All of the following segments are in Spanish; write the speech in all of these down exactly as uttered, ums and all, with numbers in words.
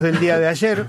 Del día de ayer,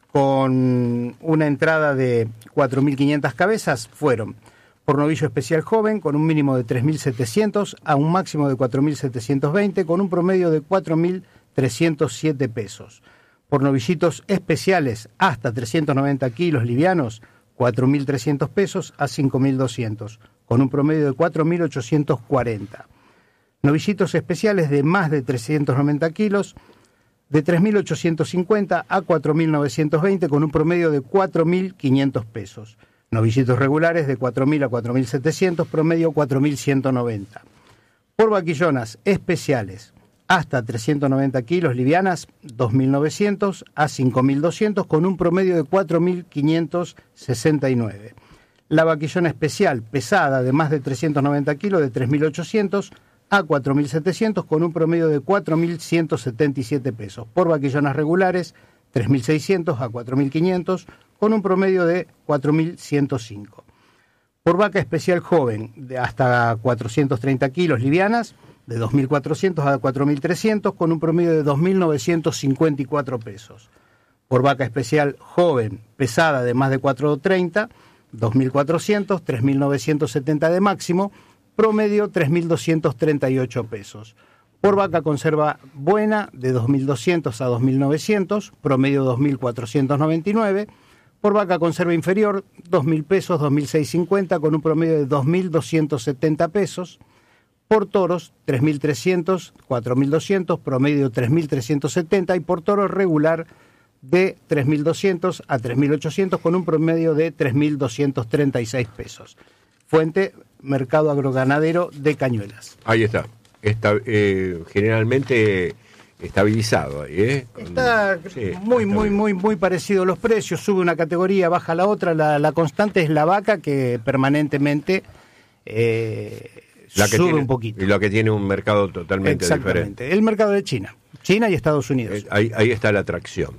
con una entrada de cuatro mil quinientas cabezas, fueron por novillo especial joven, con un mínimo de tres mil setecientos a un máximo de cuatro mil setecientos veinte, con un promedio de cuatro mil trescientos siete pesos. Por novillitos especiales hasta trescientos noventa kilos livianos, cuatro mil trescientos pesos a cinco mil doscientos, con un promedio de cuatro mil ochocientos cuarenta. Novillitos especiales de más de trescientos noventa kilos, de tres mil ochocientos cincuenta a cuatro mil novecientos veinte, con un promedio de cuatro mil quinientos pesos. Novillitos regulares de cuatro mil a cuatro mil setecientos, promedio cuatro mil ciento noventa. Por vaquillonas especiales hasta trescientos noventa kilos livianas, dos mil novecientos a cinco mil doscientos, con un promedio de cuatro mil quinientos sesenta y nueve. La vaquillona especial pesada de más de trescientos noventa kilos, de tres mil ochocientos a cuatro mil setecientos, con un promedio de cuatro mil ciento setenta y siete pesos. Por vaquillonas regulares, tres mil seiscientos a cuatro mil quinientos, con un promedio de cuatro mil ciento cinco. Por vaca especial joven, de hasta cuatrocientos treinta kilos livianas, de dos mil cuatrocientos a cuatro mil trescientos, con un promedio de dos mil novecientos cincuenta y cuatro pesos. Por vaca especial joven, pesada de más de cuatrocientos treinta, dos mil cuatrocientos, tres mil novecientos setenta de máximo, promedio tres mil doscientos treinta y ocho pesos. Por vaca conserva buena, de dos mil doscientos a dos mil novecientos, promedio dos mil cuatrocientos noventa y nueve. Por vaca conserva inferior, dos mil pesos, dos mil seiscientos cincuenta, con un promedio de dos mil doscientos setenta pesos. Por toros, tres mil trescientos, cuatro mil doscientos, promedio tres mil trescientos setenta. Y por toro regular, de tres mil doscientos a tres mil ochocientos, con un promedio de tres mil doscientos treinta y seis pesos. Fuente: Mercado Agroganadero de Cañuelas. Ahí está. Está eh, generalmente estabilizado ahí, ¿eh? Está sí, muy, está muy, bien. muy, muy parecido los precios. Sube una categoría, baja la otra. La, la constante es la vaca, que permanentemente eh, la que sube tiene, un poquito. Y lo que tiene un mercado totalmente Exactamente. diferente. El mercado de China. China y Estados Unidos. Eh, ahí, ahí está la atracción.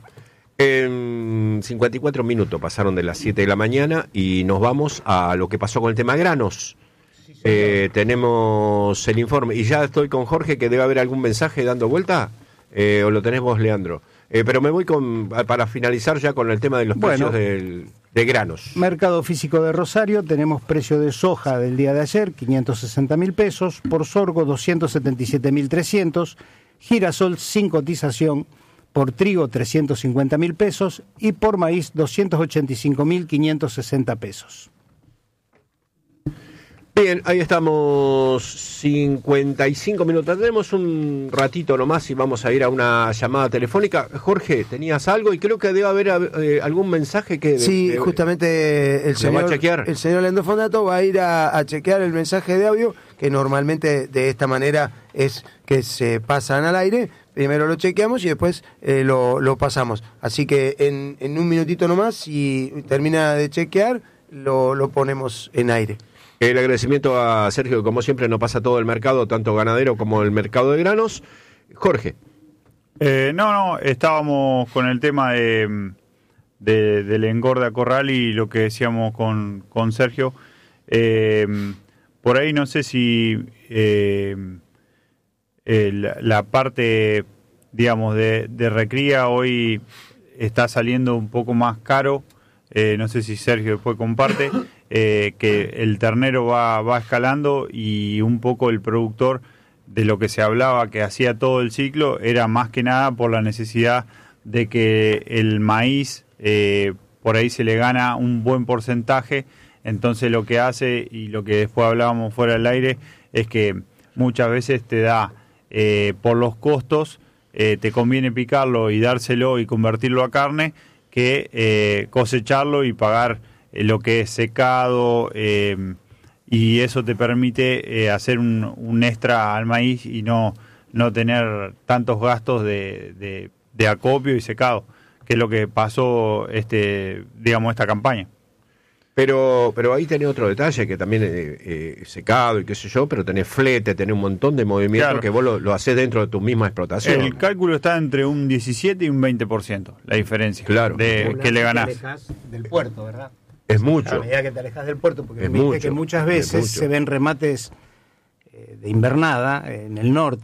En cincuenta y cuatro minutos pasaron de las siete de la mañana y nos vamos a lo que pasó con el tema granos. Eh, tenemos el informe y ya estoy con Jorge, que debe haber algún mensaje dando vuelta, eh, o lo tenés vos, Leandro. Eh, pero me voy con para finalizar ya con el tema de los Bueno, precios del, de granos. Mercado físico de Rosario, tenemos precio de soja del día de ayer, quinientos sesenta mil pesos, por sorgo doscientos setenta y siete mil trescientos, girasol sin cotización, por trigo trescientos cincuenta mil pesos y por maíz doscientos ochenta y cinco mil quinientos sesenta pesos. Bien, ahí estamos, cincuenta y cinco minutos. Tenemos un ratito nomás y vamos a ir a una llamada telefónica. Jorge, ¿tenías algo? Y creo que debe haber eh, algún mensaje que... Sí, de, justamente el señor, va a chequear. el señor Leandro Fondato va a ir a, a chequear el mensaje de audio, que normalmente de esta manera es que se pasan al aire. Primero lo chequeamos y después eh, lo, lo pasamos. Así que en, en un minutito nomás, si termina de chequear, lo, lo ponemos en aire. El agradecimiento a Sergio, que como siempre nos pasa todo el mercado, tanto ganadero como el mercado de granos. Jorge. Eh, no, no, estábamos con el tema de, de del engorde a corral y lo que decíamos con, con Sergio. Eh, por ahí no sé si eh, el, la parte, digamos, de, de recría hoy está saliendo un poco más caro. Eh, no sé si Sergio después comparte. Eh, que el ternero va, va escalando y un poco el productor, de lo que se hablaba que hacía todo el ciclo, era más que nada por la necesidad de que el maíz eh, por ahí se le gana un buen porcentaje. Entonces lo que hace, y lo que después hablábamos fuera del aire, es que muchas veces te da eh, por los costos, eh, te conviene picarlo y dárselo y convertirlo a carne, que eh, cosecharlo y pagar lo que es secado, eh, y eso te permite eh, hacer un, un extra al maíz y no, no tener tantos gastos de, de, de acopio y secado, que es lo que pasó este digamos esta campaña. Pero pero ahí tenés otro detalle, que también eh, eh, secado y qué sé yo, pero tenés flete, tenés un montón de movimientos, claro, que vos lo, lo hacés dentro de tu misma explotación. El cálculo está entre un diecisiete y un veinte por ciento, la diferencia, claro, de que le ganás. Del puerto, ¿verdad? Es mucho. A medida que te alejas del puerto, porque es viste mucho, que muchas veces se ven remates eh, de invernada en el norte,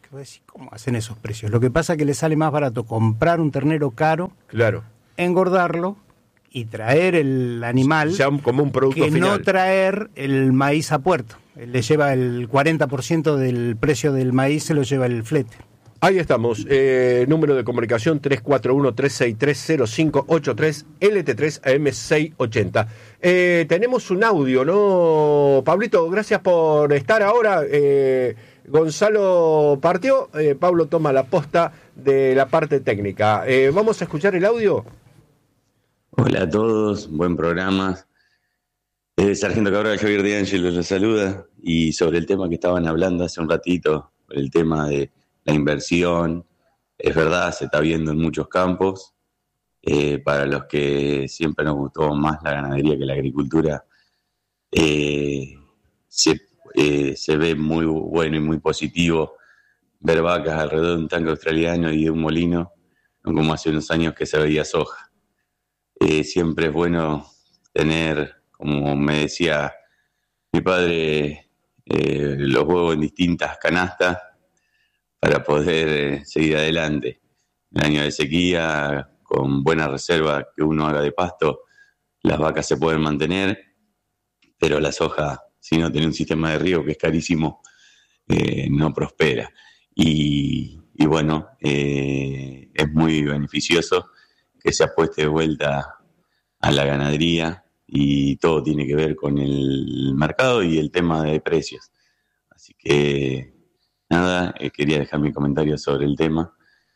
Que vos decís, ¿cómo hacen esos precios? Lo que pasa es que les sale más barato comprar un ternero caro, claro, engordarlo y traer el animal ya como un producto que final. No traer el maíz a puerto. Le lleva el cuarenta por ciento del precio del maíz, se lo lleva el flete. Ahí estamos, eh, número de comunicación tres cuatro uno, tres seis tres, cero cinco ocho tres, L T tres A M seiscientos ochenta. Eh, tenemos un audio, ¿no? Pablito, gracias por estar ahora. Eh, Gonzalo partió, eh, Pablo toma la posta de la parte técnica. Eh, ¿Vamos a escuchar el audio? Hola a todos, buen programa. Eh, Sargento Cabral, Javier de Ángeles los saluda. Y sobre el tema que estaban hablando hace un ratito, el tema de la inversión, es verdad, se está viendo en muchos campos. Eh, para los que siempre nos gustó más la ganadería que la agricultura, eh, se, eh, se ve muy bueno y muy positivo ver vacas alrededor de un tanque australiano y de un molino, no como hace unos años que se veía soja. Eh, siempre es bueno tener, como me decía mi padre, eh, los huevos en distintas canastas para poder eh, seguir adelante. En el año de sequía, con buena reserva que uno haga de pasto, las vacas se pueden mantener, pero la soja, si no tiene un sistema de riego que es carísimo, eh, no prospera. Y, y bueno, eh, es muy beneficioso que se apueste de vuelta a la ganadería, y todo tiene que ver con el mercado y el tema de precios. Así que nada, eh, quería dejar mi comentario sobre el tema.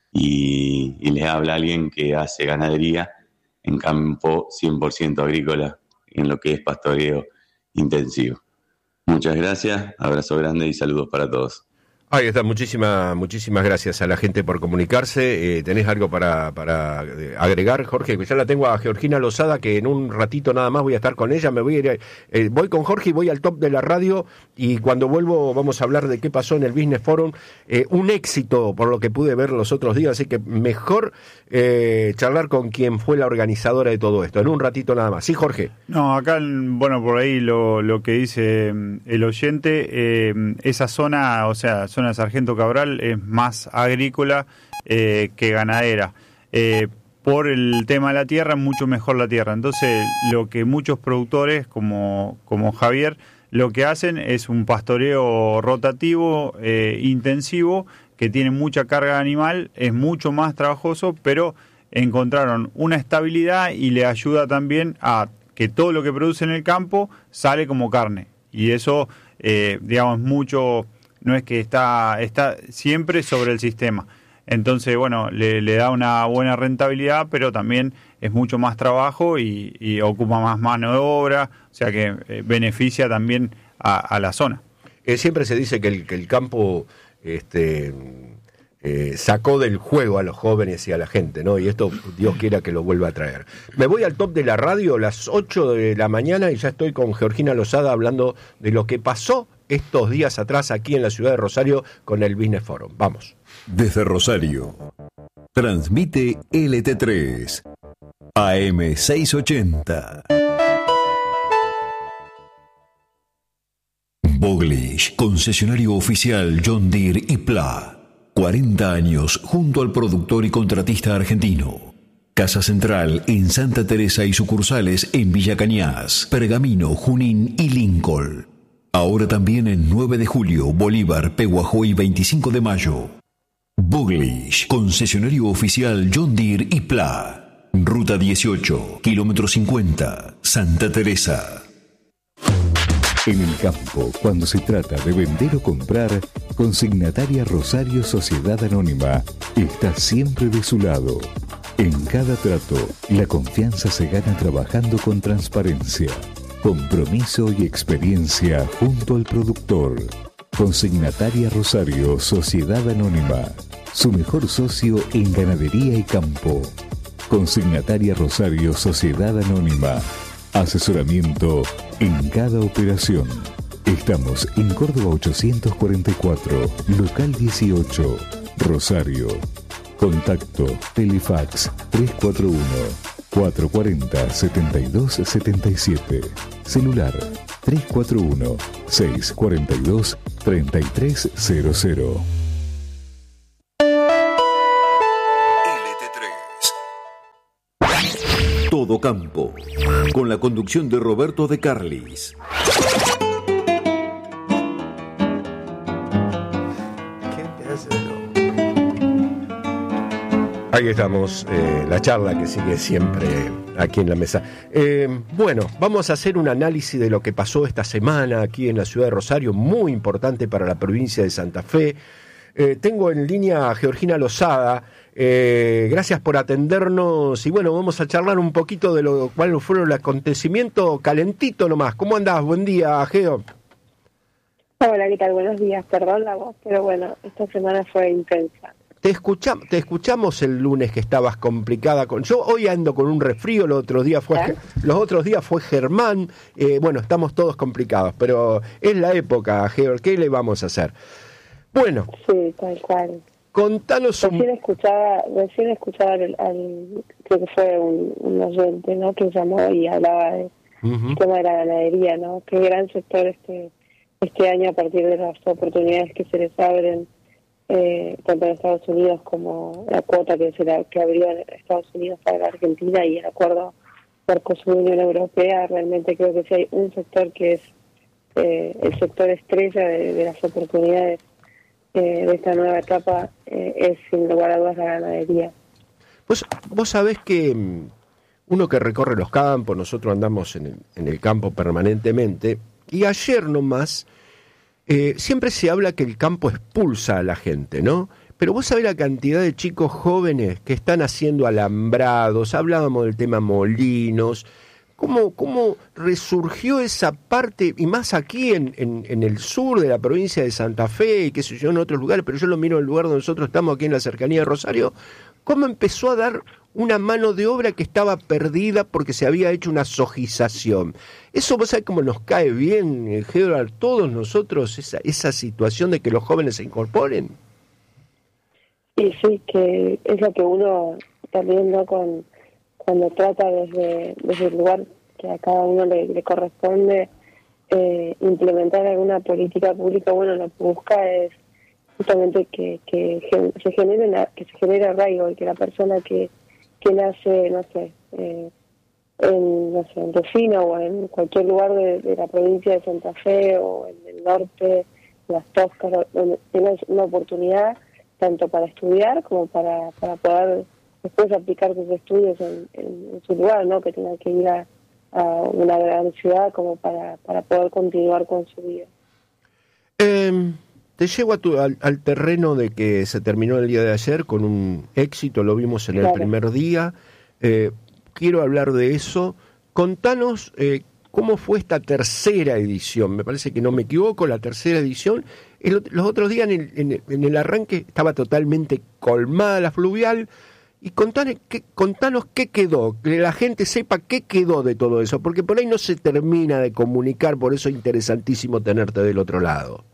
Y, y les habla alguien que hace ganadería en campo cien por ciento agrícola, en lo que es pastoreo intensivo. Muchas gracias, abrazo grande y saludos para todos. Ahí está, muchísimas muchísimas gracias a la gente por comunicarse. Eh, ¿Tenés algo para, para agregar, Jorge? Ya la tengo a Georgina Lozada, que en un ratito nada más voy a estar con ella. Me voy a ir, eh, voy con Jorge y voy al top de la radio, y cuando vuelvo vamos a hablar de qué pasó en el Business Forum. Eh, un éxito por lo que pude ver los otros días, así que mejor eh, charlar con quien fue la organizadora de todo esto. En un ratito nada más. Sí, Jorge. No, acá, bueno, por ahí lo, lo que dice el oyente, eh, esa zona, o sea, zona de Sargento Cabral es más agrícola eh, que ganadera. Eh, por el tema de la tierra, es mucho mejor la tierra. Entonces, lo que muchos productores, como, como Javier, lo que hacen es un pastoreo rotativo, eh, intensivo, que tiene mucha carga animal, es mucho más trabajoso, pero encontraron una estabilidad y le ayuda también a que todo lo que produce en el campo sale como carne. Y eso, eh, digamos, mucho... no es que está está siempre sobre el sistema. Entonces, bueno, le, le da una buena rentabilidad, pero también es mucho más trabajo y, y ocupa más mano de obra, o sea que eh, beneficia también a, a la zona. Eh, siempre se dice que el, que el campo este, eh, sacó del juego a los jóvenes y a la gente, ¿no? Y esto, Dios quiera que lo vuelva a traer. Me voy al top de la radio, las ocho de la mañana, y ya estoy con Georgina Lozada hablando de lo que pasó estos días atrás aquí en la ciudad de Rosario con el Business Forum. Vamos. Desde Rosario, transmite L T tres, A M seiscientos ochenta. Boglish, concesionario oficial John Deere y Pla. cuarenta años junto al productor y contratista argentino. Casa Central en Santa Teresa y sucursales en Villa Cañas, Pergamino, Junín y Lincoln. Ahora también en nueve de julio, Bolívar, Peguajó y veinticinco de mayo. Boglish, concesionario oficial John Deere y Pla. Ruta dieciocho, kilómetro cincuenta, Santa Teresa. En el campo, cuando se trata de vender o comprar, Consignataria Rosario Sociedad Anónima está siempre de su lado. En cada trato, la confianza se gana trabajando con transparencia, compromiso y experiencia junto al productor. Consignataria Rosario Sociedad Anónima, su mejor socio en ganadería y campo. Consignataria Rosario Sociedad Anónima, asesoramiento en cada operación. Estamos en Córdoba ochocientos cuarenta y cuatro, local dieciocho, Rosario. Contacto Telefax tres cuatro uno, cuatro cuatro cero, siete dos siete siete. Celular tres cuatro uno, seis cuatro dos, tres tres cero cero. Todo Campo, con la conducción de Roberto de Carlis. Ahí estamos, eh, la charla que sigue siempre aquí en la mesa. Eh, bueno, vamos a hacer un análisis de lo que pasó esta semana aquí en la ciudad de Rosario, muy importante para la provincia de Santa Fe. Eh, tengo en línea a Georgina Lozada. Eh, gracias por atendernos y bueno, vamos a charlar un poquito de lo cual fueron los acontecimientos calentito nomás. ¿Cómo andás? Buen día, Geo. Hola, ¿qué tal? Buenos días. Perdón la voz, pero bueno, esta semana fue intensa. Te escuchamos, te escuchamos el lunes que estabas complicada con. Yo hoy ando con un resfrío, los otros días fue, ¿Eh? los otros días fue Germán. Eh, bueno, estamos todos complicados, pero es la época, Geo. ¿Qué le vamos a hacer? Bueno. Sí, tal cual. Contanos un... Recién escuchaba, recién escuchaba al, al creo que fue un, un oyente, ¿no? Que llamó y hablaba de uh-huh. el tema de la ganadería, ¿no? Qué gran sector este este año a partir de las oportunidades que se les abren. Eh, tanto en Estados Unidos como la cuota que se la, que abrió en Estados Unidos para la Argentina y el acuerdo Mercosur-Unión Europea, realmente creo que si hay un sector que es eh, el sector estrella de, de las oportunidades eh, de esta nueva etapa, eh, es sin lugar a dudas la ganadería. Vos, vos sabés que uno que recorre los campos, nosotros andamos en el, en el campo permanentemente, y ayer nomás Eh, siempre se habla que el campo expulsa a la gente, ¿no? Pero vos sabés la cantidad de chicos jóvenes que están haciendo alambrados, hablábamos del tema molinos, cómo, cómo resurgió esa parte, y más aquí en, en, en el sur de la provincia de Santa Fe, y qué sé yo, en otros lugares, pero yo lo miro en el lugar donde nosotros estamos, aquí en la cercanía de Rosario, cómo empezó a dar una mano de obra que estaba perdida porque se había hecho una sojización. Eso, vos sabés cómo nos cae bien, Geo, a todos nosotros, esa, esa situación de que los jóvenes se incorporen. Sí, sí, que es lo que uno también, ¿no? Con, cuando trata desde, desde el lugar que a cada uno le, le corresponde eh, implementar alguna política pública, bueno, lo que busca es justamente que, que se genere una, que se genere arraigo y que la persona que que nace, no sé, eh, en, no sé, en Rufino o en cualquier lugar de, de la provincia de Santa Fe o en el norte, en Las Toscas, donde tenga una oportunidad tanto para estudiar como para, para poder después aplicar sus estudios en, en, en su lugar, ¿no? Que tenga que ir a, a una gran ciudad como para, para poder continuar con su vida. Eh... Te llevo a tu, al, al terreno de que se terminó el día de ayer con un éxito, lo vimos en el claro. primer día. Eh, quiero hablar de eso. Contanos eh, cómo fue esta tercera edición. Me parece que no me equivoco, la tercera edición. El, los otros días en el, en, el, en el arranque estaba totalmente colmada la fluvial. Y contanos qué, contanos qué quedó, que la gente sepa qué quedó de todo eso, porque por ahí no se termina de comunicar, por eso es interesantísimo tenerte del otro lado.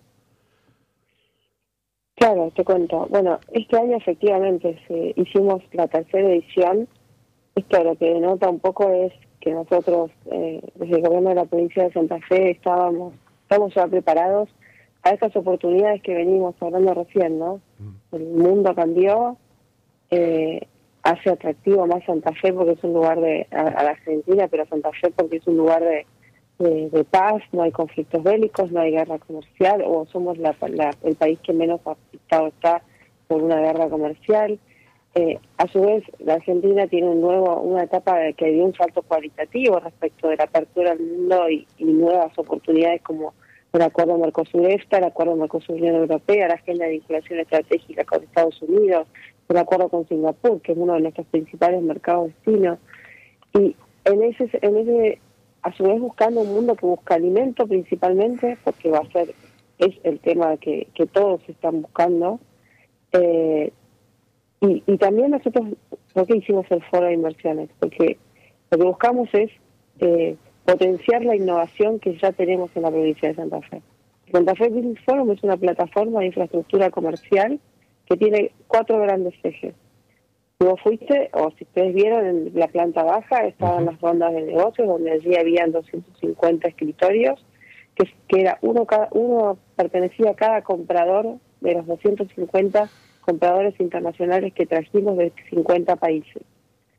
Claro, te cuento. Bueno, este año efectivamente se, hicimos la tercera edición. Esto lo que denota un poco es que nosotros, eh, desde el gobierno de la provincia de Santa Fe, estábamos, estamos ya preparados a estas oportunidades que venimos hablando recién, ¿no? El mundo cambió, eh, hace atractivo más Santa Fe porque es un lugar de, a, a la Argentina, pero Santa Fe porque es un lugar de De, de paz, no hay conflictos bélicos, no hay guerra comercial, o somos la, la, el país que menos afectado está por una guerra comercial. Eh, a su vez, la Argentina tiene un nuevo una etapa de que dio un salto cualitativo respecto de la apertura al mundo y, y nuevas oportunidades como el acuerdo Mercosur-EFTA, el acuerdo Mercosur-Unión Europea, la agenda de vinculación estratégica con Estados Unidos, el acuerdo con Singapur, que es uno de nuestros principales mercados destinos. Y en ese en ese a su vez buscando un mundo que busca alimento principalmente, porque va a ser, es el tema que, que todos están buscando, eh, y, y también nosotros, ¿por qué hicimos el foro de inversiones? Porque lo que buscamos es eh, potenciar la innovación que ya tenemos en la provincia de Santa Fe. Santa Fe Business Forum es una plataforma de infraestructura comercial que tiene cuatro grandes ejes. Si vos fuiste, o si ustedes vieron, en la planta baja estaban las rondas de negocios, donde allí habían doscientos cincuenta escritorios, que, que era uno cada uno pertenecía a cada comprador de los doscientos cincuenta compradores internacionales que trajimos de cincuenta países.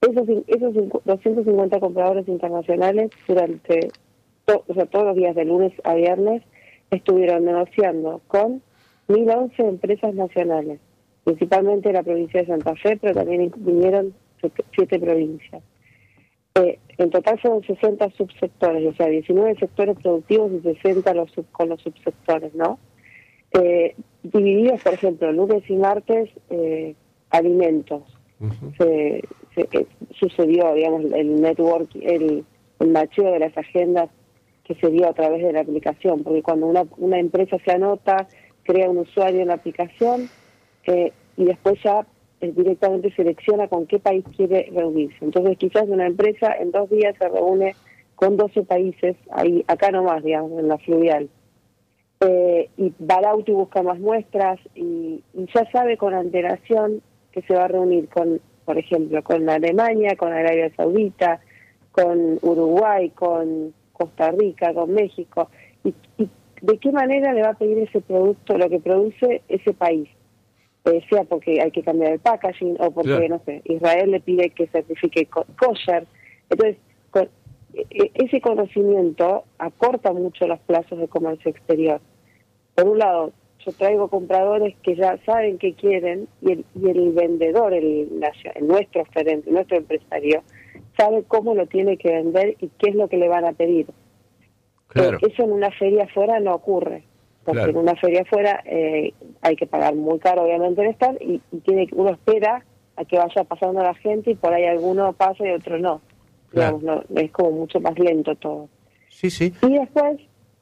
Esos, esos doscientos cincuenta compradores internacionales durante to, o sea, todos los días de lunes a viernes estuvieron negociando con mil once empresas nacionales, principalmente de la provincia de Santa Fe, pero también vinieron siete provincias. Eh, en total fueron sesenta subsectores, o sea, diecinueve sectores productivos y sesenta los sub, con los subsectores, ¿no? Eh, divididos, por ejemplo, lunes y martes, eh, alimentos. Uh-huh. Se, se eh, sucedió, digamos, el network, el, el macheo de las agendas que se dio a través de la aplicación, porque cuando una, una empresa se anota, crea un usuario en la aplicación eh, y después ya eh, directamente selecciona con qué país quiere reunirse. Entonces quizás una empresa en dos días se reúne con doce países, ahí acá nomás, digamos, en la fluvial. Eh, y va al auto y busca más muestras y, y ya sabe con antelación que se va a reunir con, por ejemplo, con Alemania, con Arabia Saudita, con Uruguay, con Costa Rica, con México, y, y de qué manera le va a pedir ese producto, lo que produce ese país, eh, sea porque hay que cambiar el packaging o porque, claro, no sé, Israel le pide que certifique kosher. Entonces, con, e, ese conocimiento acorta mucho los plazos de comercio exterior. Por un lado, yo traigo compradores que ya saben qué quieren y el, y el vendedor, el, el nuestro oferente, nuestro empresario, sabe cómo lo tiene que vender y qué es lo que le van a pedir. Claro. Eh, eso en una feria afuera no ocurre, porque claro, en una feria afuera eh, hay que pagar muy caro obviamente el stand y, y tiene uno espera a que vaya pasando la gente y por ahí alguno pasa y otro no. Claro. Digamos, no, es como mucho más lento todo. Sí, sí. Y después,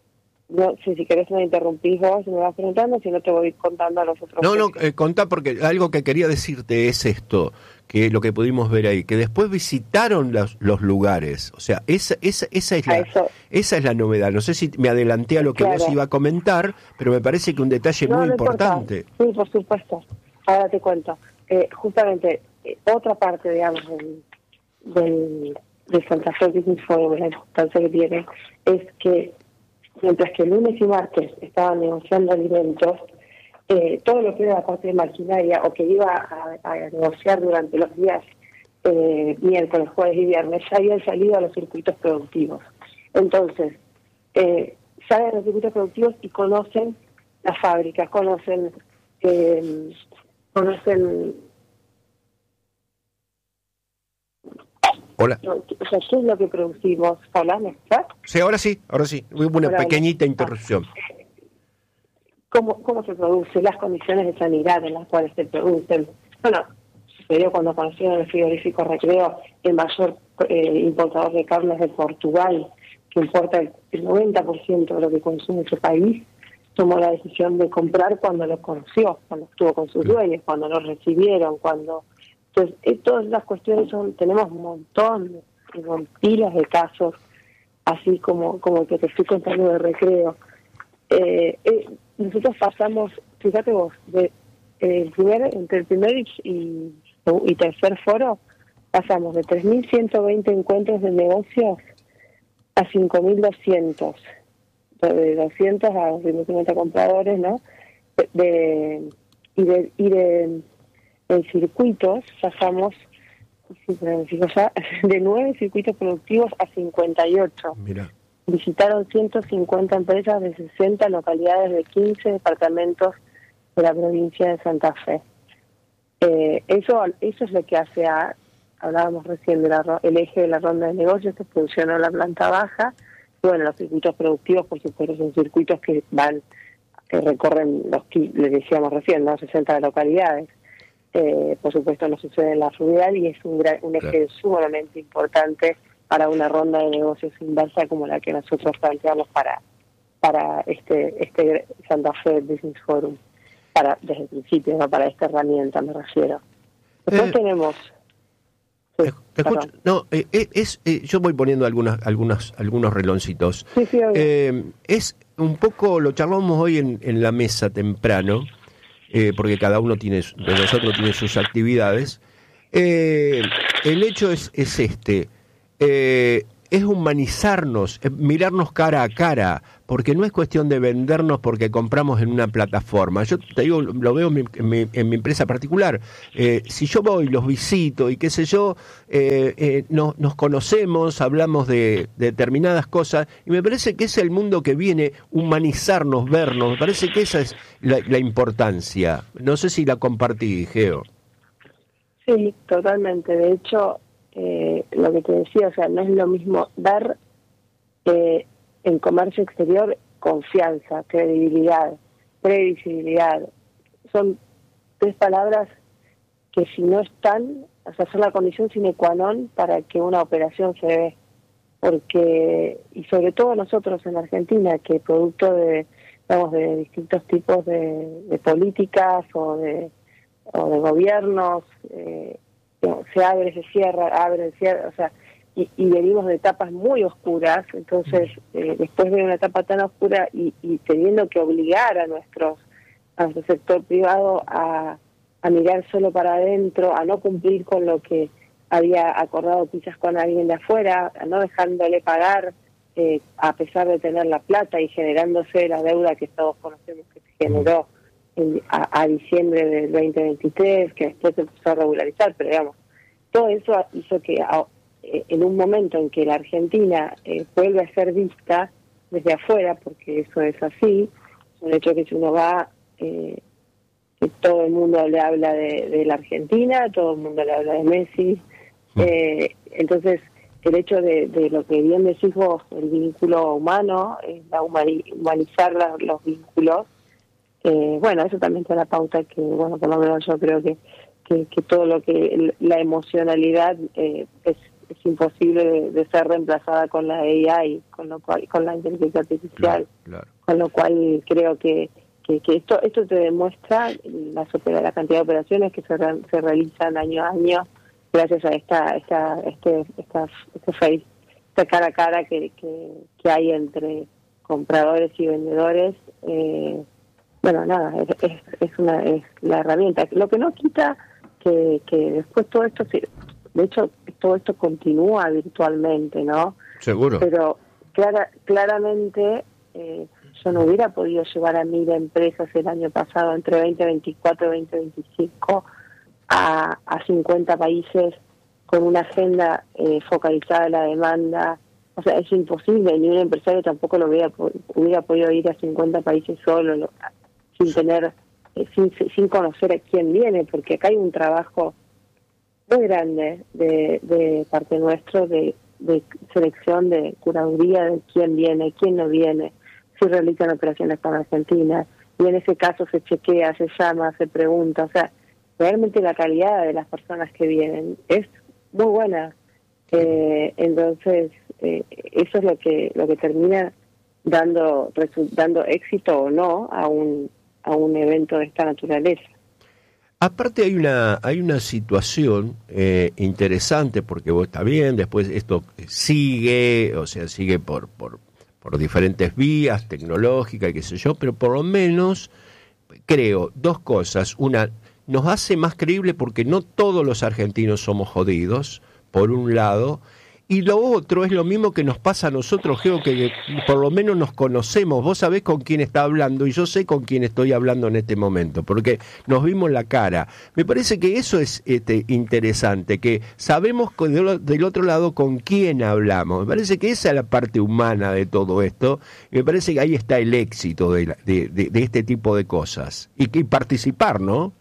no sé si querés me interrumpís vos, me vas preguntando, si no te voy contando a los otros. No, no, eh, contá, porque algo que quería decirte es esto, que lo que pudimos ver ahí, que después visitaron los, los lugares, o sea, esa, esa, esa, es la, eso, esa es la novedad. No sé si me adelanté a lo que claro, vos iba a comentar, pero me parece que un detalle no, muy no importante. Importa. Sí, por supuesto. Ahora te cuento. Eh, justamente, eh, otra parte, digamos, del, del, de Santa Fe Business Forum, la importancia que tiene, es que mientras que el lunes y martes estaban negociando alimentos, eh, todo lo que era la parte de maquinaria o que iba a, a negociar durante los días eh, miércoles, jueves y viernes, ya habían salido a los circuitos productivos. Entonces, eh, salen a los circuitos productivos y conocen las fábricas, conocen, eh, conocen... Hola. O sea, ¿qué es lo que producimos? Hola, ¿me estás? Sí, ahora sí, ahora sí. Hubo una Hola, pequeñita interrupción. ¿Cómo, ¿Cómo se produce? Las condiciones de sanidad en las cuales se producen. Bueno, sucedió cuando conocieron el frigorífico Recreo, el mayor eh, importador de carnes de Portugal, que importa el, el noventa por ciento de lo que consume ese país, tomó la decisión de comprar cuando lo conoció, cuando estuvo con sus dueños, cuando lo recibieron, cuando... Entonces, eh, todas las cuestiones son, tenemos un montón, de pilas de casos, así como como el que te estoy contando de Recreo. Eh, eh, nosotros pasamos, fíjate vos, de, eh, el primer, entre el primer y, y, y tercer foro, pasamos de tres mil ciento veinte encuentros de negocios a cinco mil doscientos, de doscientos a dos mil cincuenta compradores, ¿no? De, de, y de... Y de en circuitos pasamos de nueve circuitos productivos a cincuenta y ocho. Mira. Visitaron ciento cincuenta empresas de sesenta localidades de quince departamentos de la provincia de Santa Fe. Eh, eso eso es lo que hace a, hablábamos recién del el eje de la ronda de negocios que funcionó en la planta baja. Y bueno, los circuitos productivos, por supuesto, son circuitos que van, que recorren los, les decíamos recién, ¿no? sesenta localidades. Eh, por supuesto no sucede en la fluvial y es un, gran, un eje claro, sumamente importante para una ronda de negocios inversa como la que nosotros planteamos para para este este Santa Fe Business Forum, para desde el principio, no para esta herramienta me refiero. Después eh, tenemos sí, escucho, no eh, es eh, yo voy poniendo algunas algunas algunos reloncitos. Sí, sí, eh, es un poco, lo charlamos hoy en, en la mesa temprano. Eh, porque cada uno tiene de nosotros tiene sus actividades. Eh, el hecho es, es este. Eh, es humanizarnos, es mirarnos cara a cara, porque no es cuestión de vendernos porque compramos en una plataforma. Yo te digo, lo veo en mi, en mi, en mi empresa particular. Eh, si yo voy, los visito y qué sé yo, eh, eh, no, nos conocemos, hablamos de, de determinadas cosas, y me parece que es el mundo que viene, humanizarnos, vernos. Me parece que esa es la, la importancia. No sé si la compartí, Geo. Sí, totalmente. De hecho, eh, lo que te decía, o sea, no es lo mismo dar eh, en comercio exterior confianza, credibilidad, previsibilidad. Son tres palabras que si no están, o sea, son la condición sine qua non para que una operación se dé. Porque, y sobre todo nosotros en Argentina, que producto de, digamos, de distintos tipos de, de políticas o de o de gobiernos, eh, se abre, se cierra, abre, se cierra, o sea, y, y venimos de etapas muy oscuras, entonces eh, después de una etapa tan oscura y, y teniendo que obligar a nuestros a nuestro sector privado a, a mirar solo para adentro, a no cumplir con lo que había acordado quizás con alguien de afuera, a no dejándole pagar eh, a pesar de tener la plata y generándose la deuda que todos conocemos que se generó En, a, a diciembre del veinte veintitrés, que después se empezó a regularizar, pero digamos, todo eso hizo que a, en un momento en que la Argentina eh, vuelve a ser vista desde afuera, porque eso es así, es un hecho que si uno va, eh, que todo el mundo le habla de, de la Argentina, todo el mundo le habla de Messi, eh, entonces el hecho de, de lo que bien decís vos, el vínculo humano, eh, la humani, humanizar la, los vínculos. Eh, bueno, eso también te da la pauta que, bueno, por lo menos yo creo que, que, que todo lo que la emocionalidad eh, es, es imposible de, de ser reemplazada con la A I, con lo cual, con la inteligencia artificial, claro, claro. Con lo cual creo que, que, que esto esto te demuestra la, la cantidad de operaciones que se, re, se realizan año a año gracias a esta esta este esta, este face, esta cara a cara que, que, que hay entre compradores y vendedores. eh, Bueno, nada, es, es, es una es la herramienta. Lo que no quita que, que después todo esto, de hecho, todo esto continúa virtualmente, ¿no? Seguro. Pero clara, claramente eh, yo no hubiera podido llevar a mil empresas el año pasado, entre veinte veinticuatro y veinte veinticinco, a, a cincuenta países con una agenda eh, focalizada en la demanda. O sea, es imposible, ni un empresario tampoco lo hubiera, hubiera podido ir a cincuenta países solo, lo, sin tener, eh, sin, sin conocer a quién viene, porque acá hay un trabajo muy grande de, de parte nuestro de, de selección, de curaduría de quién viene, quién no viene, si realizan operaciones con Argentina, y en ese caso se chequea, se llama, se pregunta, o sea, realmente la calidad de las personas que vienen es muy buena. Eh, entonces, eh, eso es lo que lo que termina dando dando éxito o no a un a un evento de esta naturaleza. Aparte hay una hay una situación eh, interesante, porque vos está bien, después esto sigue, o sea, sigue por por por diferentes vías tecnológicas y qué sé yo, pero por lo menos creo dos cosas. Una, nos hace más creíble porque no todos los argentinos somos jodidos, por un lado, y lo otro es lo mismo que nos pasa a nosotros, Geo, que por lo menos nos conocemos. Vos sabés con quién está hablando y yo sé con quién estoy hablando en este momento, porque nos vimos la cara. Me parece que eso es este, interesante, que sabemos del otro lado con quién hablamos. Me parece que esa es la parte humana de todo esto, y me parece que ahí está el éxito de, de, de, de este tipo de cosas. Y, y participar, ¿no?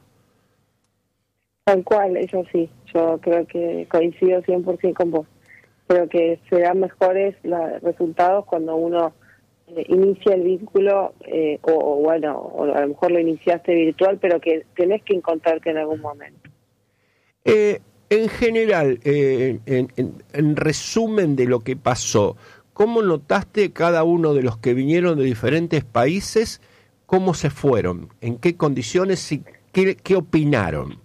Tal cual, eso sí. Yo creo que coincido cien por ciento con vos. Creo que se dan mejores los resultados cuando uno eh, inicia el vínculo, eh, o, o bueno, o a lo mejor lo iniciaste virtual, pero que tenés que encontrarte en algún momento. Eh, en general, eh, en, en, en resumen de lo que pasó, ¿cómo notaste cada uno de los que vinieron de diferentes países? ¿Cómo se fueron? ¿En qué condiciones y qué, qué opinaron?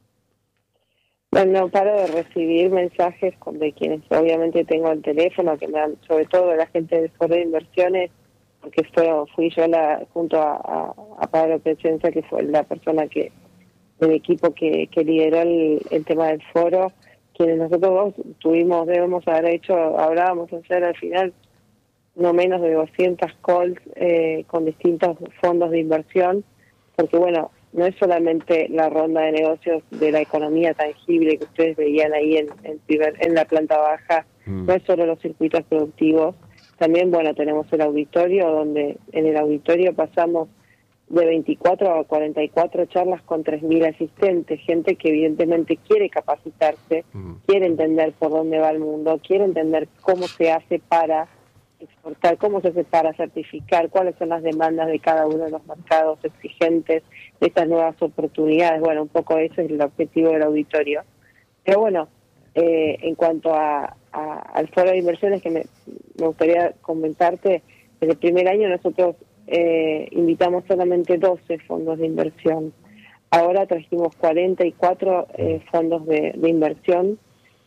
Bueno, no paro de recibir mensajes de quienes obviamente tengo el teléfono, que me dan, sobre todo de la gente del Foro de Inversiones, porque fue, fui yo la, junto a, a, a Pablo Presencia, que fue la persona que del equipo que, que lideró el, el tema del foro, quienes nosotros dos tuvimos, debemos haber hecho, hablábamos hacer al final no menos de doscientas calls eh, con distintos fondos de inversión, porque bueno, no es solamente la ronda de negocios de la economía tangible que ustedes veían ahí en, en, en la planta baja, mm. no es solo los circuitos productivos, también bueno, tenemos el auditorio, donde en el auditorio pasamos de veinticuatro a cuarenta y cuatro charlas con tres mil asistentes, gente que evidentemente quiere capacitarse, mm. quiere entender por dónde va el mundo, quiere entender cómo se hace para exportar, cómo se hace para certificar, cuáles son las demandas de cada uno de los mercados exigentes de estas nuevas oportunidades. Bueno, un poco ese es el objetivo del auditorio. Pero bueno, eh, en cuanto a, a, al foro de inversiones, que me, me gustaría comentarte, desde el primer año nosotros eh, invitamos solamente doce fondos de inversión. Ahora trajimos cuarenta y cuatro eh, fondos de, de inversión.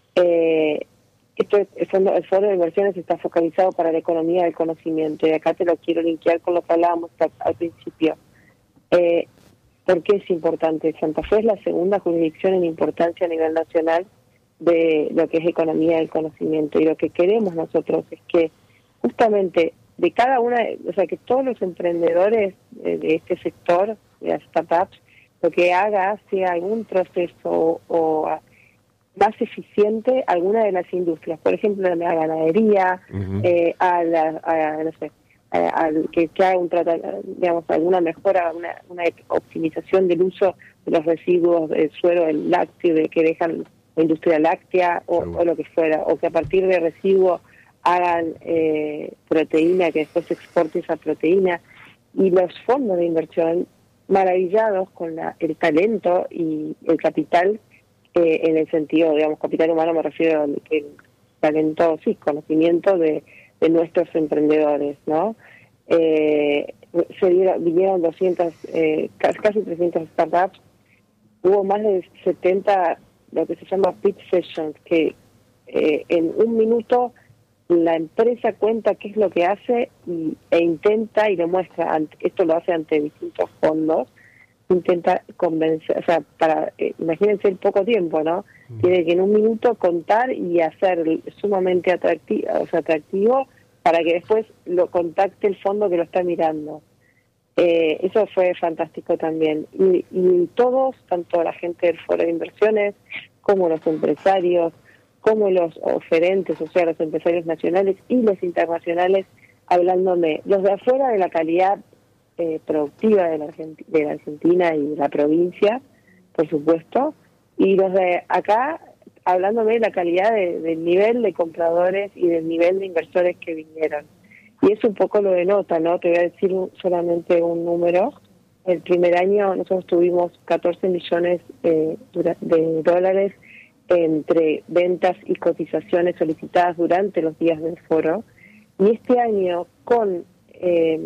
Eh, Esto es, el, fondo, el foro de inversiones está focalizado para la economía del conocimiento, y acá te lo quiero linkear con lo que hablábamos al, al principio. Eh, ¿Por qué es importante? Santa Fe es la segunda jurisdicción en importancia a nivel nacional de lo que es economía del conocimiento, y lo que queremos nosotros es que justamente de cada una, o sea, que todos los emprendedores de, de este sector, de las startups, lo que haga sea algún proceso o más eficiente alguna de las industrias, por ejemplo, la ganadería, uh-huh. eh, a la, a, no sé, a, a, que, que haga un trata, digamos, alguna mejora, una, una optimización del uso de los residuos del suelo del lácteo, de que dejan la industria láctea o, o lo que fuera, o que a partir de residuos hagan eh, proteína, que después se exporte esa proteína, y los fondos de inversión maravillados con la, el talento y el capital. Eh, en el sentido, digamos, capital humano me refiero al el talento, sí, conocimiento de, de nuestros emprendedores, ¿no? Eh, se dieron, vinieron doscientas, eh, casi trescientas startups, hubo más de setenta, lo que se llama pitch sessions, que eh, en un minuto la empresa cuenta qué es lo que hace y, e intenta y demuestra, ante, esto lo hace ante distintos fondos, intenta convencer, o sea, para, eh, imagínense el poco tiempo, ¿no? Mm. Tiene que en un minuto contar y hacer sumamente atractivo, o sea, atractivo para que después lo contacte el fondo que lo está mirando. Eh, eso fue fantástico también. Y, y todos, tanto la gente del foro de inversiones, como los empresarios, como los oferentes, o sea, los empresarios nacionales y los internacionales, hablándome, los de afuera de la calidad Eh, productiva de la, Argent- de la Argentina y de la provincia, por supuesto, y los de acá hablándome de la calidad de, del nivel de compradores y del nivel de inversores que vinieron. Y eso un poco lo denota, ¿no? Te voy a decir un, solamente un número. El primer año nosotros tuvimos catorce millones eh, de dólares entre ventas y cotizaciones solicitadas durante los días del foro, y este año con... Eh,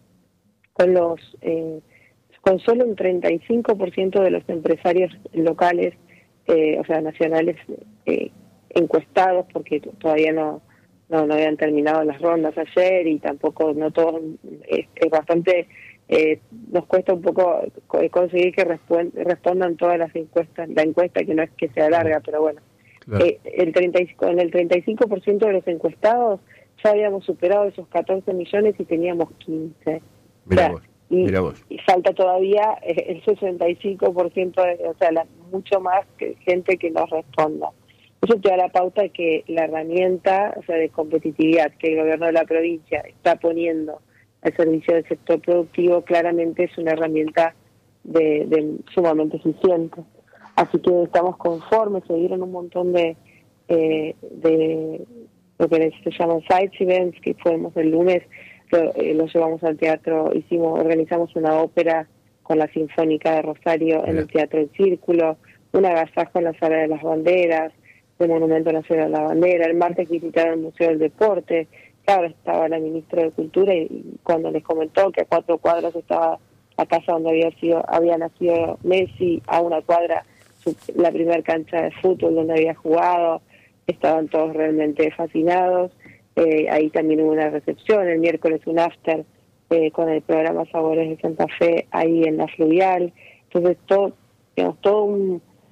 con los eh, con solo un treinta y cinco por ciento de los empresarios locales, eh, o sea, nacionales, eh, encuestados, porque todavía no, no no habían terminado las rondas ayer, y tampoco no todos, es, es bastante, eh, nos cuesta un poco conseguir que respu- respondan todas las encuestas, la encuesta, que no es que sea larga, pero bueno, claro. eh, el treinta y cinco, en el treinta y cinco por ciento de los encuestados ya habíamos superado esos catorce millones y teníamos quince. Mira o sea, vos, y, mira vos. y falta todavía el sesenta y cinco por ciento, de, o sea, la, mucho más que gente que nos responda. Eso te da la pauta de que la herramienta, o sea, de competitividad que el gobierno de la provincia está poniendo al servicio del sector productivo, claramente es una herramienta de, de sumamente eficiente. Así que estamos conformes, se dieron un montón de, eh, de lo que se llaman sites events, que fuimos el lunes. Lo, eh, lo llevamos al teatro, hicimos, organizamos una ópera con la Sinfónica de Rosario en el Teatro del Círculo, un agasajo en la Sala de las Banderas, del Monumento Nacional de la Bandera. El martes visitaron el Museo del Deporte, claro, estaba la ministra de Cultura, y, y cuando les comentó que a cuatro cuadras estaba la casa donde había sido había nacido Messi, a una cuadra su, la primera cancha de fútbol donde había jugado, estaban todos realmente fascinados. Eh, ahí también hubo una recepción, el miércoles un after eh, con el programa Sabores de Santa Fe ahí en la Fluvial. Entonces todo, digamos, todo un,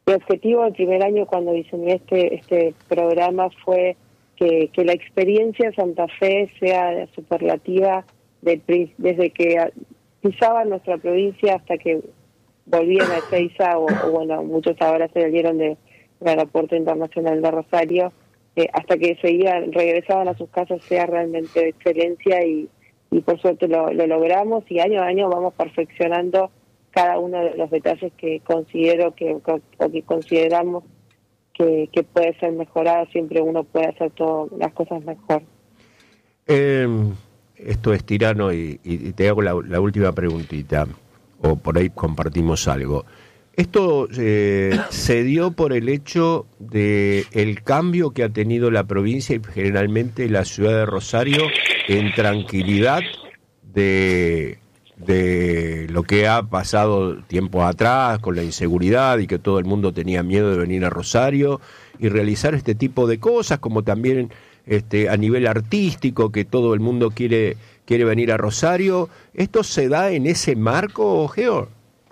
Mi objetivo el primer año cuando diseñé este, este programa fue que, que la experiencia de Santa Fe sea superlativa de, desde que pisaban nuestra provincia hasta que volvían a Ezeiza o, o bueno, muchos ahora se salieron del aeropuerto internacional de Rosario, eh, hasta que se iban, regresaban a sus casas, sea realmente de excelencia y, y por suerte lo, lo logramos y año a año vamos perfeccionando cada uno de los detalles que considero que o que consideramos que, que puede ser mejorado. Siempre uno puede hacer todas las cosas mejor. Eh, esto es tirano y, y te hago la, la última preguntita, o por ahí compartimos algo. Esto eh, se dio por el hecho de el cambio que ha tenido la provincia y generalmente la ciudad de Rosario en tranquilidad de... de lo que ha pasado tiempo atrás con la inseguridad y que todo el mundo tenía miedo de venir a Rosario y realizar este tipo de cosas, como también este a nivel artístico, que todo el mundo quiere quiere venir a Rosario. ¿Esto se da en ese marco, Geo?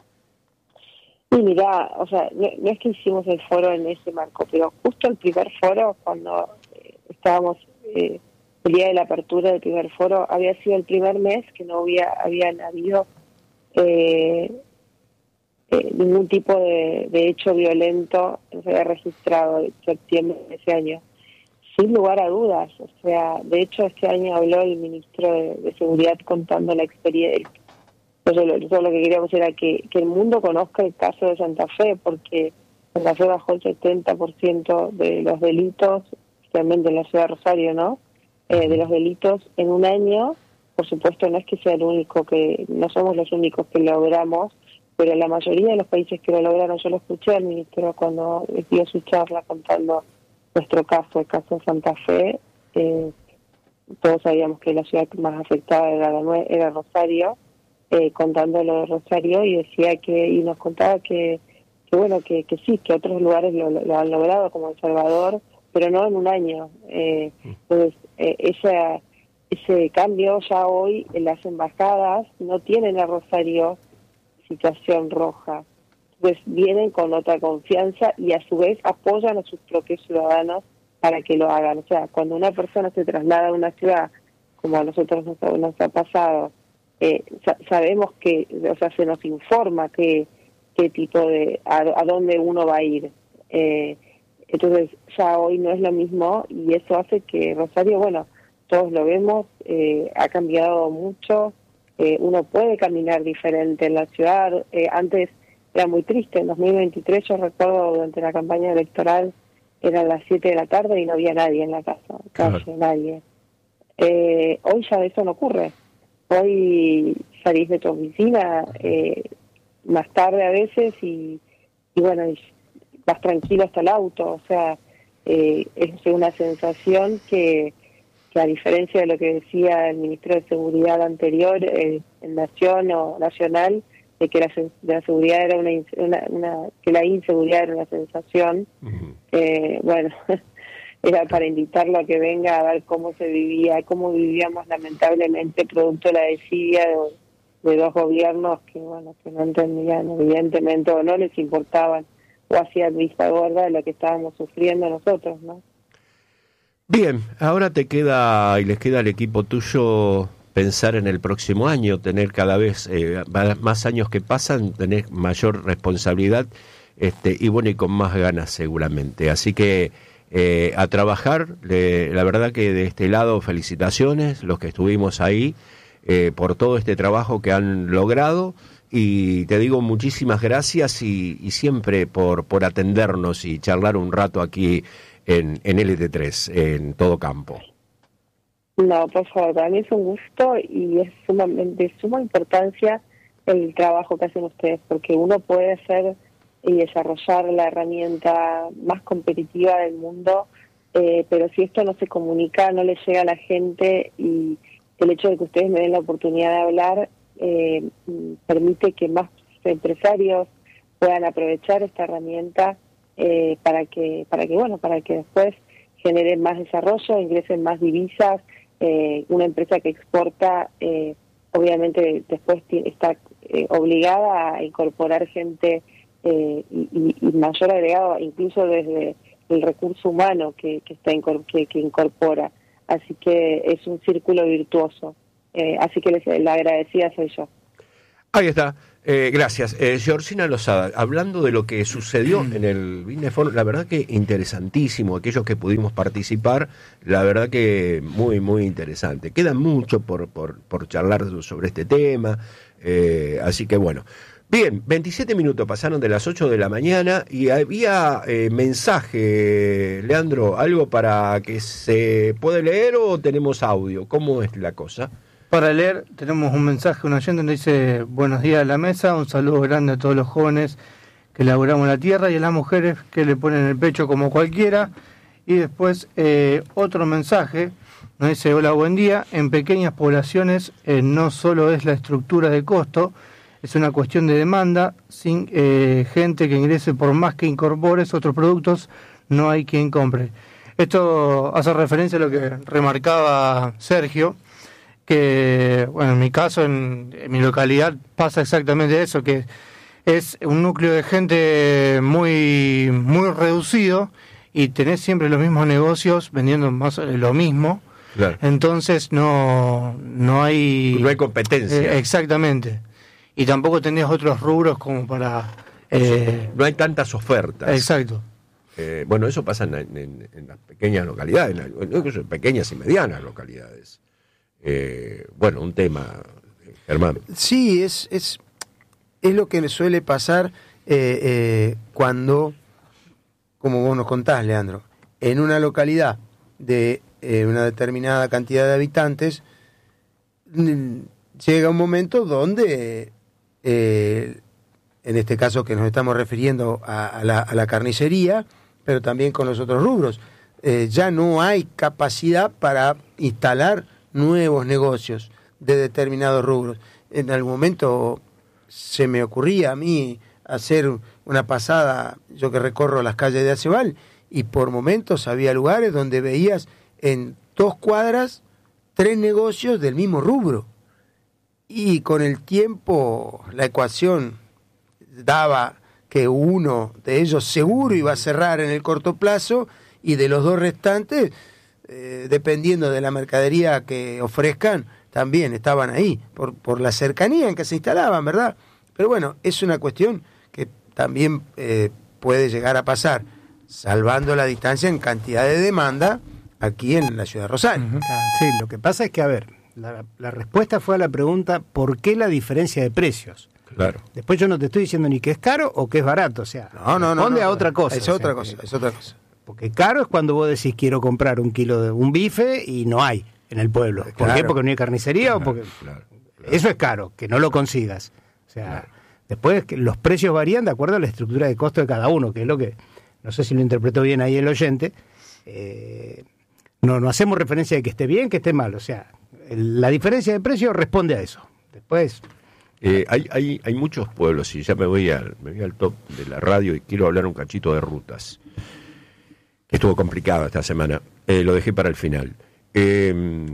Y mirá, o sea, no, no es que hicimos el foro en ese marco, pero justo el primer foro, cuando eh, estábamos... Eh, el día de la apertura del primer foro, había sido el primer mes que no había habían habido eh, eh, ningún tipo de, de hecho violento, no se había registrado en septiembre de ese año, sin lugar a dudas. O sea, de hecho este año habló el ministro de, de Seguridad contando la experiencia. Entonces lo, todo lo que queríamos era que, que el mundo conozca el caso de Santa Fe, porque Santa Fe bajó el setenta por ciento de los delitos, especialmente en la ciudad de Rosario, ¿no? Eh, de los delitos en un año. Por supuesto no es que sea el único, que no somos los únicos que logramos, pero la mayoría de los países que lo lograron, yo lo escuché al ministro cuando dio su charla contando nuestro caso, el caso de Santa Fe. Eh, todos sabíamos que la ciudad más afectada era, la, era Rosario, eh, contando lo de Rosario, y decía que, y nos contaba que, que bueno, que, que sí, que otros lugares lo, lo han logrado, como El Salvador, pero no en un año. Eh, entonces, eh, esa, ese cambio ya hoy en las embajadas no tienen a Rosario situación roja. Pues vienen con otra confianza y a su vez apoyan a sus propios ciudadanos para que lo hagan. O sea, cuando una persona se traslada a una ciudad, como a nosotros nos, nos ha pasado, eh, sa- sabemos que, o sea, se nos informa que, qué tipo de, a, a dónde uno va a ir. Eh, Entonces ya hoy no es lo mismo y eso hace que Rosario, bueno, todos lo vemos, eh, ha cambiado mucho, eh, uno puede caminar diferente en la ciudad. Eh, antes era muy triste, en dos mil veintitrés yo recuerdo durante la campaña electoral eran las siete de la tarde y no había nadie en la casa, calle, claro. nadie. Eh, hoy ya eso no ocurre. Hoy salís de tu oficina eh, más tarde a veces y, y bueno, y vas tranquilo hasta el auto. O sea, eh, es una sensación que, que a diferencia de lo que decía el ministro de Seguridad anterior, eh, en Nación o Nacional, de que la, de la seguridad era una, una, una que la inseguridad era una sensación, uh-huh. eh, bueno, era para invitarlo a que venga a ver cómo se vivía, cómo vivíamos lamentablemente producto de la desidia de, de dos gobiernos que, bueno, que no entendían evidentemente o no les importaban o hacían vista gorda de lo que estábamos sufriendo nosotros, ¿no? Bien, ahora te queda y les queda al equipo tuyo pensar en el próximo año, tener cada vez eh, más años que pasan, tener mayor responsabilidad, este, y bueno, y con más ganas seguramente. Así que eh, a trabajar, le, la verdad que de este lado felicitaciones, los que estuvimos ahí, eh, por todo este trabajo que han logrado, y te digo muchísimas gracias y, y siempre por, por atendernos y charlar un rato aquí en, en L T tres, en todo campo. No, por favor, para mí es un gusto y es sumamente de suma importancia el trabajo que hacen ustedes, porque uno puede hacer y desarrollar la herramienta más competitiva del mundo, eh, pero si esto no se comunica, no le llega a la gente, y el hecho de que ustedes me den la oportunidad de hablar eh, permite que más empresarios puedan aprovechar esta herramienta eh, para que, para que, bueno, para que después generen más desarrollo, ingresen más divisas. Eh, una empresa que exporta, eh, obviamente después t- está eh, obligada a incorporar gente eh, y, y mayor agregado incluso desde el recurso humano que, que, está incor- que, que incorpora. Así que es un círculo virtuoso. Eh, así que les, la agradecida soy yo. Ahí está. Eh, gracias. Eh, Georgina Lozada, hablando de lo que sucedió en el Binefor, la verdad que interesantísimo, aquellos que pudimos participar, la verdad que muy, muy interesante. Queda mucho por, por, por charlar sobre este tema, eh, así que bueno. Bien, veintisiete minutos pasaron de las ocho de la mañana y había eh, mensaje, Leandro, algo para que se puede leer o tenemos audio, ¿cómo es la cosa? Para leer, tenemos un mensaje, un oyente donde dice: buenos días a la mesa, un saludo grande a todos los jóvenes que laburamos la tierra y a las mujeres que le ponen el pecho como cualquiera. Y después eh, otro mensaje, nos dice: hola, buen día, en pequeñas poblaciones eh, no solo es la estructura de costo, es una cuestión de demanda, sin eh, gente que ingrese por más que incorpores otros productos, no hay quien compre. Esto hace referencia a lo que remarcaba Sergio, que, bueno, en mi caso, en, en mi localidad, pasa exactamente eso, que es un núcleo de gente muy muy reducido y tenés siempre los mismos negocios vendiendo más lo mismo. Claro. Entonces no no hay... No hay competencia. Eh, exactamente. Y tampoco tenés otros rubros como para... Eh, no hay tantas ofertas. Exacto. Eh, bueno, eso pasa en, en, en las pequeñas localidades, en, en pequeñas y medianas localidades. Eh, bueno, un tema, Germán. Sí, es, es, es lo que le suele pasar eh, eh, cuando, como vos nos contás, Leandro, en una localidad de eh, una determinada cantidad de habitantes, mm, llega un momento donde, eh, en este caso que nos estamos refiriendo a, a, la, a la carnicería, pero también con los otros rubros, eh, ya no hay capacidad para instalar nuevos negocios de determinados rubros. En algún momento se me ocurría a mí hacer una pasada, yo que recorro las calles de Acebal, y por momentos había lugares donde veías en dos cuadras tres negocios del mismo rubro. Y con el tiempo la ecuación daba que uno de ellos seguro iba a cerrar en el corto plazo y de los dos restantes, Eh, dependiendo de la mercadería que ofrezcan, también estaban ahí, por, por la cercanía en que se instalaban, ¿verdad? Pero bueno, es una cuestión que también eh, puede llegar a pasar, salvando la distancia en cantidad de demanda aquí en la ciudad de Rosario. Uh-huh. Sí, lo que pasa es que, a ver, la, la respuesta fue a la pregunta ¿por qué la diferencia de precios? Claro. Después yo no te estoy diciendo ni que es caro o que es barato, o sea, no, no, no, responde no, a otra cosa. Es o otra sea, cosa, que, es otra cosa. Porque caro es cuando vos decís quiero comprar un kilo de un bife y no hay en el pueblo. ¿Por claro. qué? Porque no hay carnicería Claro, o porque... claro, claro. Eso es caro, que no lo consigas. O sea, claro. Después que los precios varían de acuerdo a la estructura de costo de cada uno, que es lo que, no sé si lo interpretó bien ahí el oyente, eh, no, no hacemos referencia de que esté bien, que esté mal. O sea, el, la diferencia de precio responde a eso. Después... Eh, hay, hay, hay muchos pueblos, y ya me voy, al, me voy al top de la radio y quiero hablar un cachito de rutas. Estuvo complicado esta semana, eh, lo dejé para el final. Eh,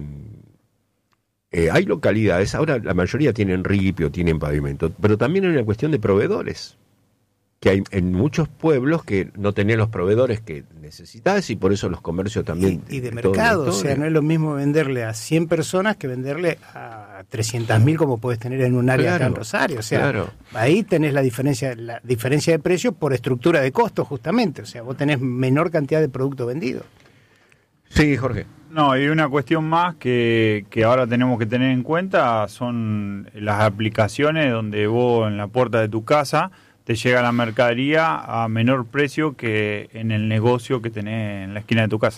eh, hay localidades, ahora la mayoría tienen ripio, tienen pavimento, pero también hay una cuestión de proveedores. Que hay en muchos pueblos que no tenían los proveedores que necesitas y por eso los comercios también... Y, y de, de todo, mercado, o sea, no es lo mismo venderle a cien personas que venderle a trescientas mil como puedes tener en un área claro, acá en Rosario. O sea, claro. Ahí tenés la diferencia, la diferencia de precio por estructura de costos justamente. O sea, vos tenés menor cantidad de producto vendido. Sí, Jorge. No, y una cuestión más que, que ahora tenemos que tener en cuenta son las aplicaciones donde vos en la puerta de tu casa te llega la mercadería a menor precio que en el negocio que tenés en la esquina de tu casa.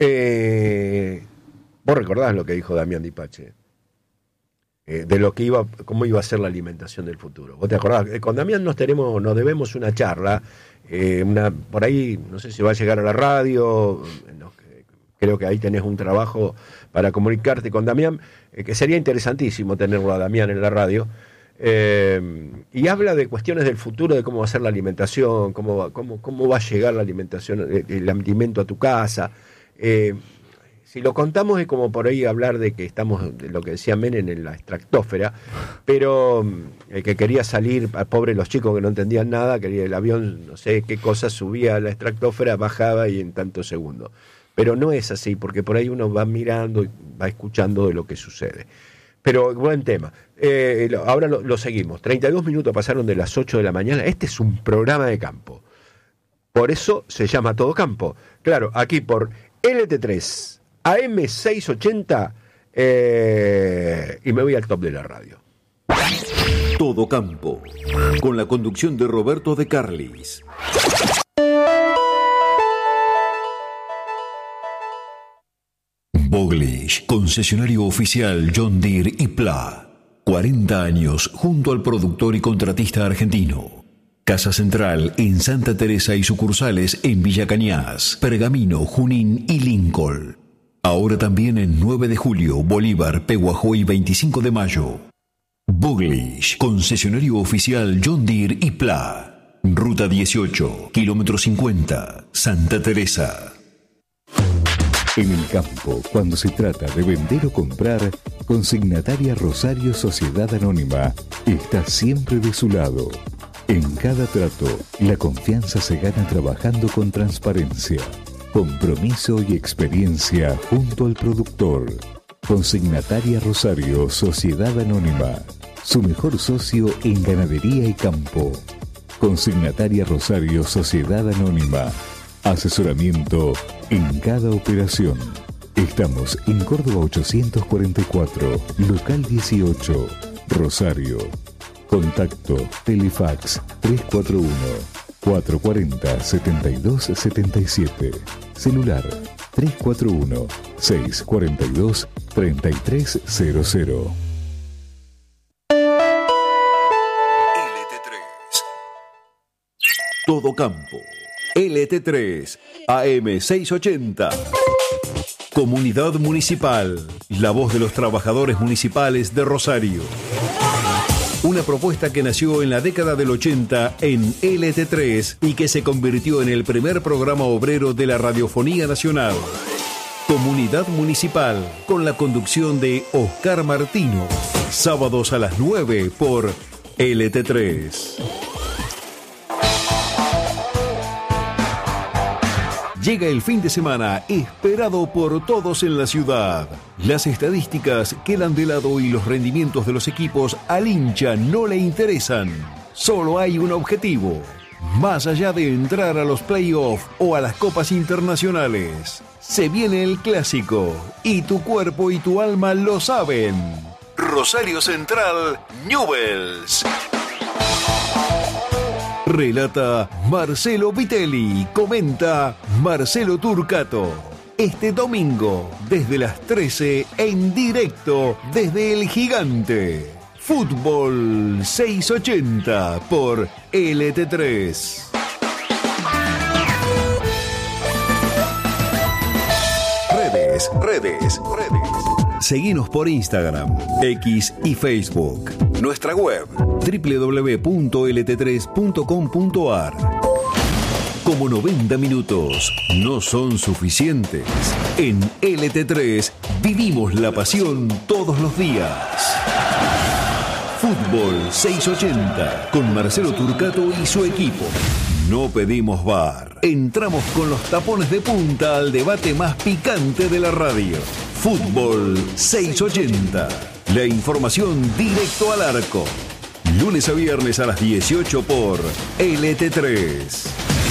Eh, vos recordás lo que dijo Damián Dipache, eh, de lo que iba, cómo iba a ser la alimentación del futuro. ¿Vos te acordás? Eh, con Damián nos tenemos, nos debemos una charla, eh, una, por ahí, no sé si va a llegar a la radio, no, creo que ahí tenés un trabajo para comunicarte con Damián, eh, que sería interesantísimo tenerlo a Damián en la radio. Eh, y habla de cuestiones del futuro, de cómo va a ser la alimentación, cómo va, cómo, cómo va a llegar la alimentación, el, el alimento a tu casa. Eh, si lo contamos es como por ahí hablar de que estamos, de lo que decía Menem, en la estratosfera, pero el que quería salir, pobre los chicos que no entendían nada, quería el avión, no sé qué cosa, subía a la estratosfera, bajaba y en tantos segundos. Pero no es así, porque por ahí uno va mirando y va escuchando de lo que sucede. Pero buen tema. Eh, ahora lo, lo seguimos. treinta y dos minutos pasaron de las ocho de la mañana. Este es un programa de campo. Por eso se llama Todo Campo. Claro, aquí por L T tres, A M seiscientos ochenta, eh, y me voy al top de la radio. Todo Campo, con la conducción de Roberto de Carlis. Boglish, concesionario oficial John Deere y Pla. cuarenta años junto al productor y contratista argentino. Casa Central en Santa Teresa y sucursales en Villa Cañas, Pergamino, Junín y Lincoln. Ahora también en nueve de julio, Bolívar, Peguajó y veinticinco de mayo. Boglish, concesionario oficial John Deere y Pla. Ruta dieciocho, kilómetro cincuenta, Santa Teresa. En el campo, cuando se trata de vender o comprar, Consignataria Rosario Sociedad Anónima está siempre de su lado. En cada trato, la confianza se gana trabajando con transparencia, compromiso y experiencia junto al productor. Consignataria Rosario Sociedad Anónima, su mejor socio en ganadería y campo. Consignataria Rosario Sociedad Anónima, asesoramiento en cada operación. Estamos en Córdoba ochocientos cuarenta y cuatro, local dieciocho, Rosario. Contacto Telefax tres cuatro uno, cuatro cuatro cero, siete dos siete siete. Celular tres cuatro uno, seis cuatro dos, tres tres cero cero. L T tres. Todo Campo. L T tres, A M seiscientos ochenta. Comunidad Municipal, la voz de los trabajadores municipales de Rosario. Una propuesta que nació en la década del ochenta en L T tres y que se convirtió en el primer programa obrero de la radiofonía nacional. Comunidad Municipal, con la conducción de Oscar Martino. Sábados a las nueve por L T tres. Llega el fin de semana esperado por todos en la ciudad. Las estadísticas quedan de lado y los rendimientos de los equipos al hincha no le interesan. Solo hay un objetivo, más allá de entrar a los playoffs o a las copas internacionales. Se viene el clásico y tu cuerpo y tu alma lo saben. Rosario Central, Newell's. Relata Marcelo Vitelli, comenta Marcelo Turcato. Este domingo, desde las trece, en directo desde El Gigante. Fútbol seiscientos ochenta por L T tres. Redes, redes, redes. Seguinos por Instagram, X y Facebook. Nuestra web doble u doble u doble u punto l t tres punto com punto a r. Como noventa minutos no son suficientes, en L T tres vivimos la pasión todos los días. Fútbol seiscientos ochenta con Marcelo Turcato y su equipo. No pedimos bar. Entramos con los tapones de punta al debate más picante de la radio. Fútbol seiscientos ochenta. La información directo al arco. Lunes a viernes a las dieciocho por L T tres.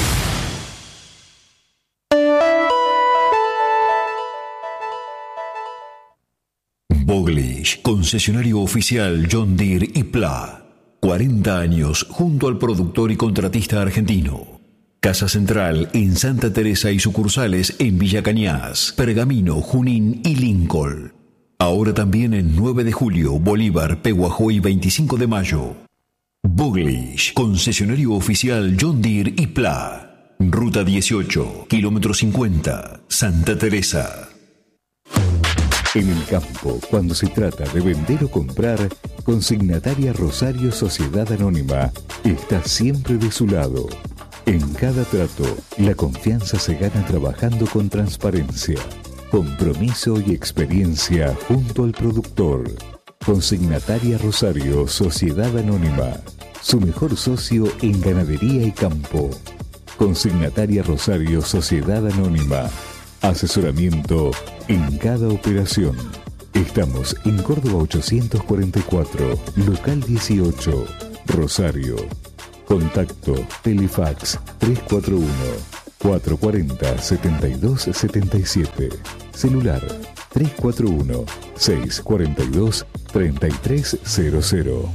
Boglish, concesionario oficial John Deere y Pla. cuarenta años junto al productor y contratista argentino. Casa Central en Santa Teresa y sucursales en Villa Cañas, Pergamino, Junín y Lincoln. Ahora también en nueve de julio, Bolívar, Peguajó y veinticinco de mayo. Boglish, concesionario oficial John Deere y Pla. Ruta dieciocho, kilómetro cincuenta, Santa Teresa. En el campo, cuando se trata de vender o comprar, Consignataria Rosario Sociedad Anónima está siempre de su lado. En cada trato, la confianza se gana trabajando con transparencia, Compromiso y experiencia junto al productor. Consignataria Rosario, Sociedad Anónima. Su mejor socio en ganadería y campo. Consignataria Rosario, Sociedad Anónima. Asesoramiento en cada operación. Estamos en Córdoba ochocientos cuarenta y cuatro, local dieciocho, Rosario. Contacto Telefax tres cuatro uno, cuatro cuatro cero, siete dos siete siete. Celular tres cuatro uno, seis cuatro dos, tres tres cero cero.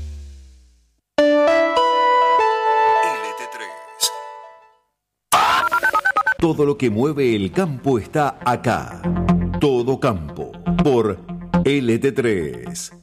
Todo lo que mueve el campo está acá. Todo Campo por L T tres.